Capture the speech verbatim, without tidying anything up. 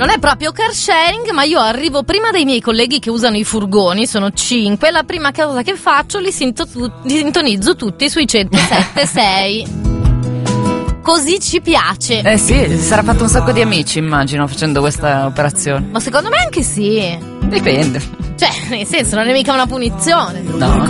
non è proprio car sharing, ma io arrivo prima dei miei colleghi che usano i furgoni, sono cinque, la prima cosa che faccio li, sinto tu- li sintonizzo tutti sui centosette sei. Così ci piace. Eh sì, si sarà fatto un sacco di amici, immagino, facendo questa operazione. Ma secondo me anche sì. Dipende. Cioè, nel senso, non è mica una punizione. No.